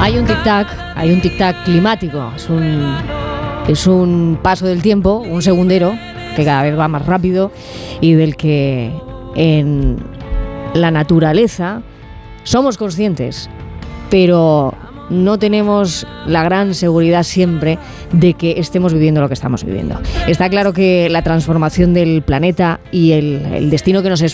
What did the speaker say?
Hay un tic-tac climático. Es un paso del tiempo, un segundero, que cada vez va más rápido y del que en la naturaleza somos conscientes, pero no tenemos la gran seguridad siempre de que estemos viviendo lo que estamos viviendo. Está claro que la transformación del planeta y el destino que nos